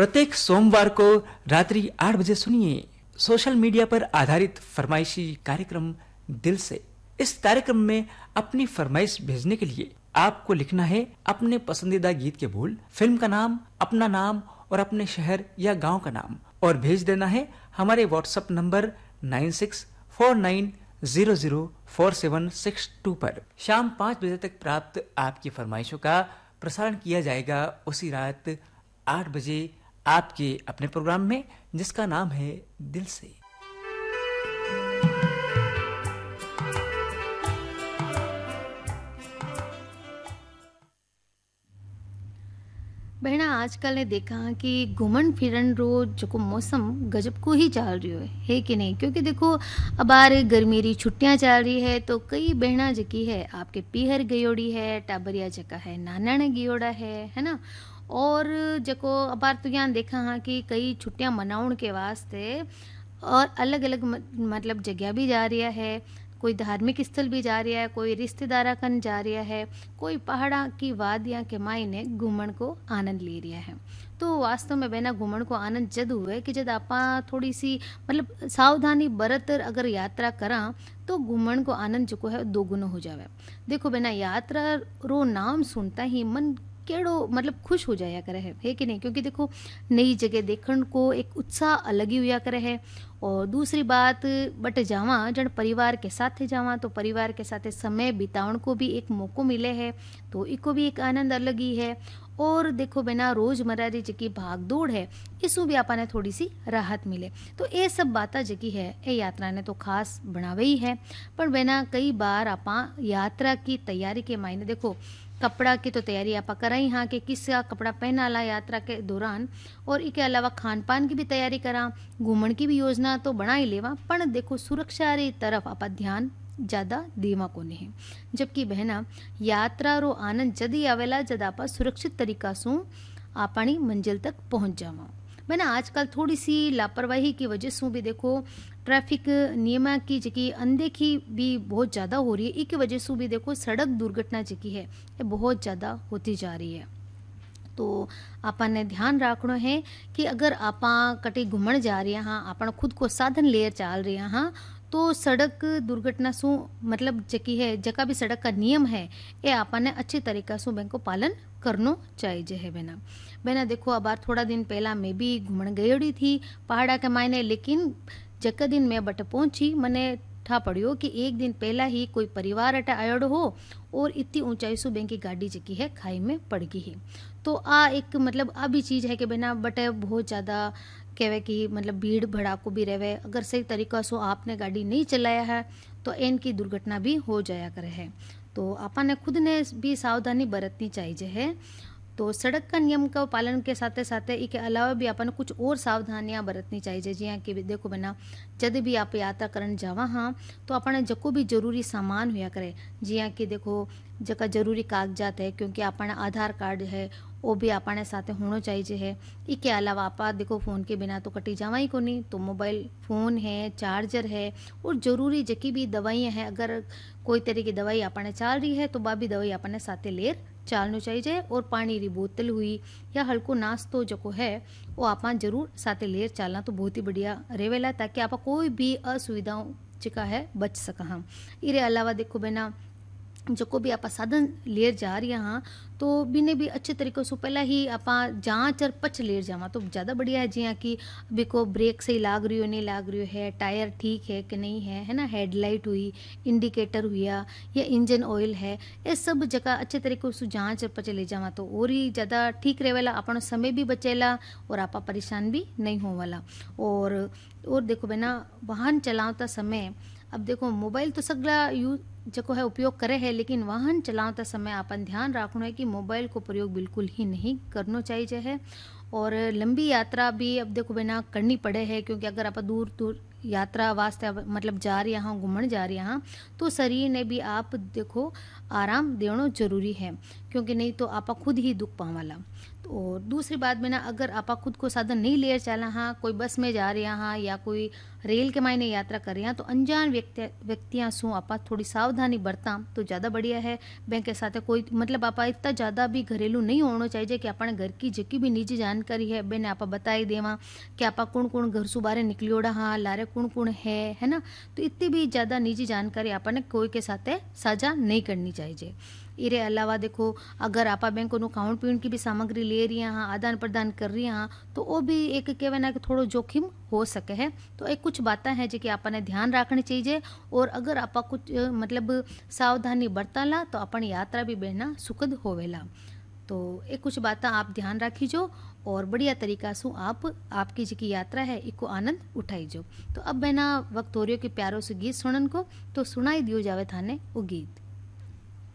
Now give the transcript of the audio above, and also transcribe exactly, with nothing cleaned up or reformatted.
प्रत्येक सोमवार को रात्रि आठ बजे सुनिए सोशल मीडिया पर आधारित फरमाइशी कार्यक्रम दिल से। इस कार्यक्रम में अपनी फरमाइश भेजने के लिए आपको लिखना है अपने पसंदीदा गीत के बोल, फिल्म का नाम, अपना नाम और अपने शहर या गांव का नाम, और भेज देना है हमारे WhatsApp number nine six four nine zero zero four seven six to पर। शाम पाँच बजे तक प्राप्त आपकी फरमाइशों का प्रसारण किया जाएगा उसी रात आठ बजे आपके अपने प्रोग्राम में, जिसका नाम है दिल से। बहना आजकल ने देखा कि घुमन फिरन रो जो मौसम गजब को ही चल रही है है कि नहीं, क्योंकि देखो अब बार गर्मी री छुट्टियां चल रही है तो कई बहना जकी है आपके पीहर गयोड़ी है, टाबरिया जका है नानाने गियोड़ा है है ना। और जको अबार तो यहाँ देखा हाँ कि कई छुट्टियां मनाउण के वास्ते और अलग अलग मतलब जगह भी जा रही है, कोई धार्मिक स्थल भी जा रहा है, कोई रिश्तेदारा कन जा रहा है, कोई पहाड़ा की वादियाँ के मायने घूमन को आनंद ले रहा है। तो वास्तव में बहना घूमन को आनंद जद हुए कि जब आप थोड़ी सी मतलब सावधानी बरत अगर यात्रा करा तो घूमन को आनंद जो है दोगुना हो जावे। देखो बहना यात्रा रो नाम सुनता ही मन केड़ो मतलब खुश हो जाया करे है, है कि नहीं, क्योंकि देखो नई जगह देखने को एक उत्साह अलग ही हुआ करे है। और दूसरी बात बट जावा जन परिवार के साथ जावा तो परिवार के साथ समय बिताउण को भी एक मौको मिले है, तो इको भी एक आनंद अलग ही है। और देखो बिना रोजमर्रा री जकी भाग दौड़ है इसमें भी आपने थोड़ी सी राहत मिले, तो ये सब बातें जकी है ये यात्रा ने तो खास बनावे ही है। पर बिना कई बार आपा यात्रा की तैयारी के मायने देखो कपड़ा की तो तैयारी आप कराई हाँ कि किसका कपड़ा पहना ला यात्रा के दौरान, और इसके अलावा खान पान की भी तैयारी करा, घूमन की भी योजना तो बना ही लेवा, पर देखो सुरक्षा री तरफ आप ध्यान ज़्यादा देवा कोने है। जबकि बहना यात्रा रो आनंद जदी आवेला जद आप सुरक्षित तरीका से आपनी मंजिल तक पहुंच जावा। मैंने आजकल थोड़ी सी लापरवाही की वजह से भी देखो ट्रैफिक नियम की जकी अनदेखी भी बहुत ज़्यादा हो रही है, इसकी वजह से भी देखो सड़क दुर्घटना जकी है ये बहुत ज़्यादा होती जा रही है। तो आपन ने ध्यान रखना है कि अगर आपा कटी घूमन जा रहे हाँ आपन खुद को साधन लेर चाल रहे हाँ तो सड़क दुर्घटना सु मतलब जकी है जका भी सड़क का नियम है ये आपने अच्छी तरीका से बैंक को पालन करनो चाहिए है। बहना बहना देखो अब थोड़ा दिन पहला मैं भी घूमन गई थी पहाड़ा के मायने, लेकिन जका दिन मैं बट पहुंची मने ठा पड़ियो कि एक दिन पहला ही कोई परिवार अटा आयोड़ हो और इतनी ऊंचाई से बैंक की गाड़ी जकी है खाई में पड़ गई है। तो आ एक मतलब आ भी चीज़ है कि बिना बटे बहुत ज़्यादा कहवे कि मतलब भीड़ भड़ाको भी रहे, अगर सही तरीका से आपने गाड़ी नहीं चलाया है तो इनकी दुर्घटना भी हो जाया करे है। तो आपने खुद ने भी सावधानी बरतनी चाहिए है। तो सड़क का नियम का पालन के साथ साथ इसके अलावा भी अपन कुछ और सावधानियां बरतनी चाहिए, जियाँ कि देखो बिना जब भी आप यात्रा करने जावा हाँ तो अपने जको भी जरूरी सामान हुआ करे, जियाँ कि देखो जका जरूरी कागजात है क्योंकि अपना आधार कार्ड है वो भी अपने साथ होना चाहिए है। इसके अलावा आप देखो फ़ोन के बिना तो कटी जावा ही को नहीं, तो मोबाइल फ़ोन है, चार्जर है और ज़रूरी जकी भी दवाइयाँ हैं, अगर कोई तरह की दवाई अपने चल रही है तो बा भी दवाई अपने साथ लेर चालनो चाहिए। और पानी री बोतल हुई या हल्को नाश्तो जो है वो आप जरूर साथ लेर चालना तो बहुत ही बढ़िया रहेला, ताकि आप कोई भी असुविधाओं जिका है बच सका हम। इरे अलावा देखो बिना जो को भी आप साधन लेर जा रही हाँ तो बिने भी अच्छे तरीके से पहला ही आप जांच और पच लेर जावा तो ज़्यादा बढ़िया है। जियाँ कि अभी को ब्रेक सही लाग रही हो नहीं लाग रही है, टायर ठीक है कि नहीं है, है ना, हेडलाइट हुई, इंडिकेटर हुआ या इंजन ऑयल है, ये सब जगह अच्छे तरीके से जांच और पच ले जावा तो और ही ज़्यादा ठीक रहेला, अपन समय भी बचेला और आप परेशान भी नहीं हो वाला। और और देखो बिना वाहन चलाता समय अब देखो मोबाइल तो सगला यूज जो है उपयोग करे है, लेकिन वाहन चलाते समय अपन ध्यान रखना है कि मोबाइल को प्रयोग बिल्कुल ही नहीं करना चाहिए है। और लंबी यात्रा भी अब देखो बिना करनी पड़े है, क्योंकि अगर आप दूर दूर यात्रा वास्ते मतलब जा रहे हैं घूमन जा रहे हैं तो शरीर ने भी आप देखो आराम देना जरूरी है, क्योंकि नहीं तो आप खुद ही दुख पावाला। तो दूसरी बात में ना अगर आप खुद को साधन नहीं ले चला हाँ, कोई बस में जा रहे हाँ या कोई रेल के मायने यात्रा कर रहे हैं तो अनजान व्यक्ति व्यक्तियां सु आप थोड़ी सावधानी सावधानी बरता तो ज़्यादा बढ़िया है। बैंक के साथ कोई मतलब आप इतना ज़्यादा भी घरेलू नहीं होना चाहिए कि अपने घर की जकी भी निजी जानकारी है बेने आप बताई देवा कि आप कौन कौन घर सु बारे निकलियोड़ा हाँ लारे कौन कौन है है ना। तो इतनी भी ज़्यादा निजी जानकारी आपने कोई के साथ साझा नहीं करनी चाहिए। इरे अलावा देखो अगर आप बैंक को खाण पीण की भी सामग्री ले रही हाँ आदान प्रदान कर रही हाँ तो वो भी एक कहवा ना कि थोड़ो जोखिम हो सके है। तो एक कुछ बातें हैं जो आपने ध्यान रखनी चाहिए और अगर आप कुछ मतलब सावधानी बरताला तो अपन यात्रा भी बेना सुखद होवेला। तो एक कुछ बातें आप ध्यान रखीजो और बढ़िया तरीका से आप आपकी जी यात्रा है इसको आनंद उठाईजो। तो अब बेना वक्त हो रही हो कि प्यारो से गीत सुनन को तो सुनाई दियो जावे थाने वो गीत।